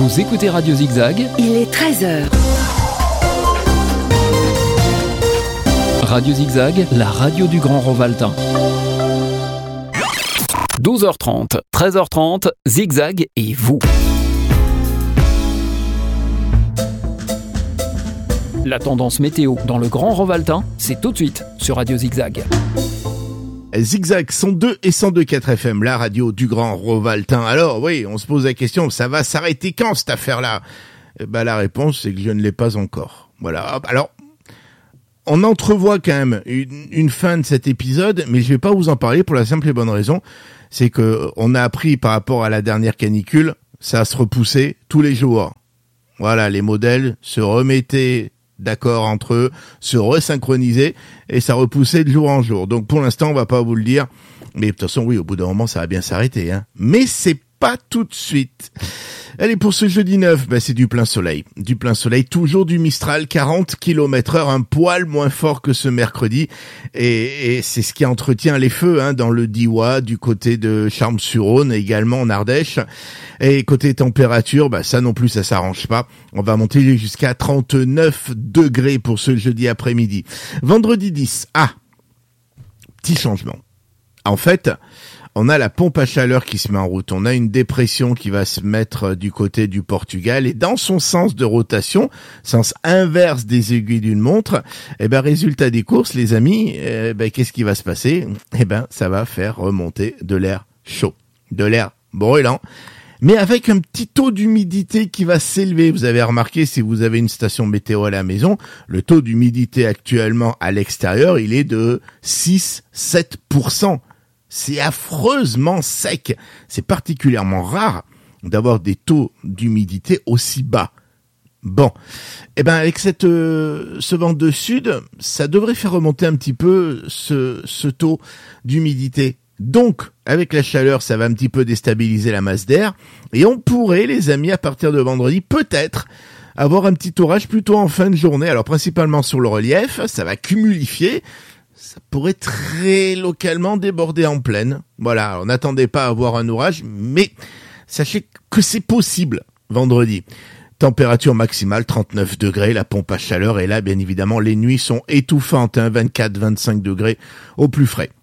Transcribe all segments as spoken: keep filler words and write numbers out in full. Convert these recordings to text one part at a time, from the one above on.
Vous écoutez Radio Zigzag. Il est treize heures. Radio Zigzag, la radio du Grand Rovaltain. douze heures trente, treize heures trente, Zigzag et vous. La tendance météo dans le Grand Rovaltain, c'est tout de suite sur Radio Zigzag. Zigzag cent deux et cent deux virgule quatre F M, la radio du Grand Rovaltain. Alors oui, on se pose la question, ça va s'arrêter quand cette affaire-là ? Eh ben, la réponse, c'est que je ne l'ai pas encore. Voilà. Alors, on entrevoit quand même une, une fin de cet épisode, mais je vais pas vous en parler pour la simple et bonne raison, c'est que on a appris par rapport à la dernière canicule, ça se repoussait tous les jours. Voilà, les modèles se remettaient d'accord entre eux, se resynchroniser, et ça repoussait de jour en jour. Donc pour l'instant, on va pas vous le dire, mais de toute façon, oui, au bout d'un moment, ça va bien s'arrêter, hein. Mais c'est pas tout de suite. Allez, pour ce jeudi neuf, bah, c'est du plein soleil. Du plein soleil, toujours du Mistral, quarante kilomètres heure, un poil moins fort que ce mercredi. Et, et c'est ce qui entretient les feux, hein, dans le Diois, du côté de Charmes-sur-Rhône, également en Ardèche. Et côté température, bah, ça non plus, ça s'arrange pas. On va monter jusqu'à trente-neuf degrés pour ce jeudi après-midi. Vendredi dix, ah, petit changement. En fait, on a la pompe à chaleur qui se met en route. On a une dépression qui va se mettre du côté du Portugal et dans son sens de rotation, sens inverse des aiguilles d'une montre, eh ben, résultat des courses, les amis, eh ben, qu'est-ce qui va se passer ? Eh ben, ça va faire remonter de l'air chaud, de l'air brûlant, mais avec un petit taux d'humidité qui va s'élever. Vous avez remarqué, si vous avez une station météo à la maison, le taux d'humidité actuellement à l'extérieur, il est de six à sept pour cent. C'est affreusement sec. C'est particulièrement rare d'avoir des taux d'humidité aussi bas. Bon, eh ben avec cette euh, ce vent de sud, ça devrait faire remonter un petit peu ce ce taux d'humidité. Donc, avec la chaleur, ça va un petit peu déstabiliser la masse d'air et on pourrait, les amis, à partir de vendredi, peut-être avoir un petit orage plutôt en fin de journée. Alors principalement sur le relief, ça va cumulifier. Ça pourrait très localement déborder en plaine. Voilà, on n'attendait pas à avoir un orage, mais sachez que c'est possible vendredi. Température maximale trente-neuf degrés, la pompe à chaleur est là, bien évidemment, les nuits sont étouffantes, hein, vingt-quatre à vingt-cinq degrés au plus frais.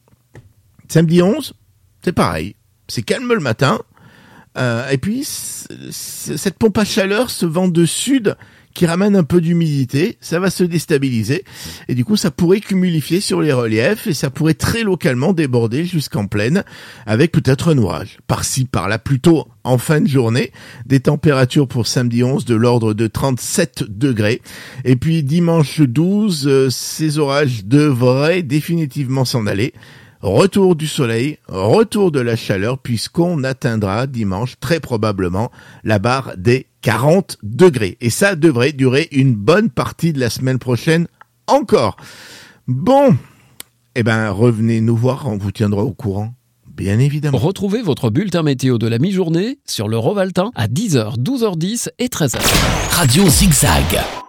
Samedi onze, c'est pareil, c'est calme le matin, euh, et puis c- c- cette pompe à chaleur, ce vent de sud qui ramène un peu d'humidité, ça va se déstabiliser et du coup ça pourrait cumulifier sur les reliefs et ça pourrait très localement déborder jusqu'en plaine avec peut-être un orage par-ci par-là, plutôt en fin de journée. Des températures pour samedi onze de l'ordre de trente-sept degrés et puis dimanche douze, euh, ces orages devraient définitivement s'en aller. Retour du soleil, retour de la chaleur, puisqu'on atteindra dimanche très probablement la barre des quarante degrés. Et ça devrait durer une bonne partie de la semaine prochaine encore. Bon, eh ben revenez nous voir, on vous tiendra au courant, bien évidemment. Retrouvez votre bulletin météo de la mi-journée sur le Rovaltain à dix heures, douze heures dix et treize heures. Radio Zigzag.